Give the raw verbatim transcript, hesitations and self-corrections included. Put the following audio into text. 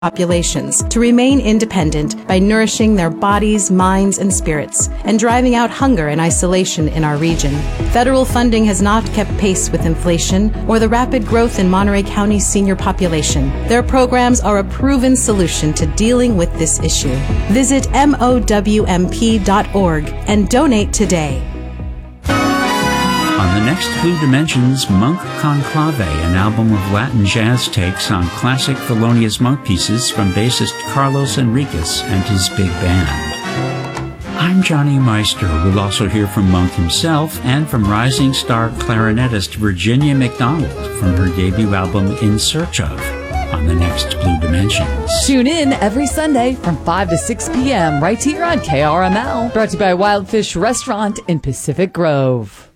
populations to remain independent by nourishing their bodies, minds, and spirits, and driving out hunger and isolation in our region. Federal funding has not kept pace with inflation or the rapid growth in Monterey County's senior population. Their programs are a proven solution to dealing with this issue. Visit M O W M P dot org and donate today. On the next Blue Dimensions, Monk Conclave, an album of Latin jazz takes on classic Thelonious Monk pieces from bassist Carlos Enriquez and his big band. I'm Johnny Meister. We'll also hear from Monk himself and from rising star clarinetist Virginia McDonald from her debut album In Search Of on the next Blue Dimensions. Tune in every Sunday from five to six p.m. right here on K R M L. Brought to you by Wildfish Restaurant in Pacific Grove.